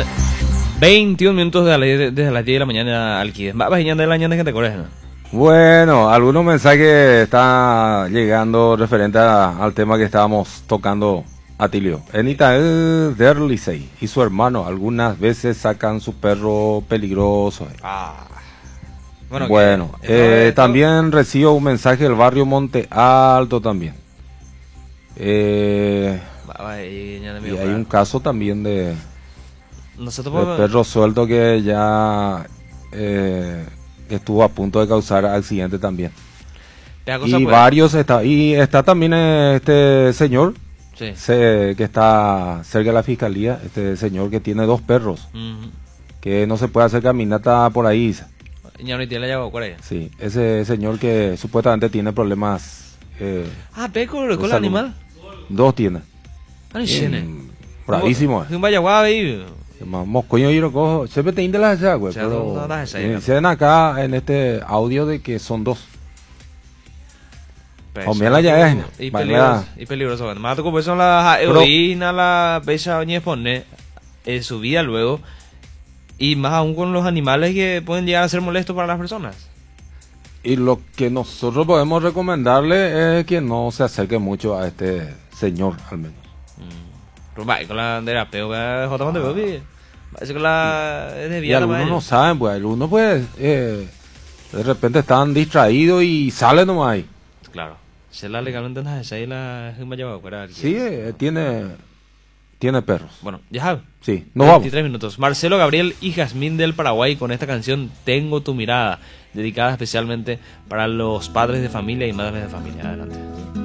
21 minutos desde las 10 de la mañana al Kides. Va bañando de la mañana que te corres, ¿no? Bueno, algunos mensajes están llegando referente al tema que estábamos tocando, Atilio. Enita Derlisey y su hermano algunas veces sacan su perro peligroso. Bueno, también recibo un mensaje del barrio Monte Alto también. Y hay un caso también de perro suelto que ya estuvo a punto de causar accidente también. Y varios está también este señor que está cerca de la fiscalía, este señor que tiene 2 perros, que no se puede hacer caminata por ahí. Sí, ese señor que supuestamente tiene problemas. Peco con el animal. 2 tiene. Bravísimo. Moscoño y rocojo, siempre te indelas allá, güey. Pero dicen acá en este audio de que son 2. Y peligroso. Mato como son las heroínas, la pesa pone en su vida luego. Y más aún con los animales que pueden llegar a ser molestos para las personas. Y lo que nosotros podemos recomendarle es que no se acerque mucho a este señor, al menos. Pero va, con la bandera peo, y algunos no saben, pues, algunos pues de repente están distraídos y salen nomás ahí. Claro, se la legalmente no se la sí, tiene perros. Bueno, ya sabes. Sí, nos vamos. 23 minutos. Marcelo Gabriel y Jazmín del Paraguay con esta canción Tengo tu mirada, dedicada especialmente para los padres de familia y madres de familia. Adelante.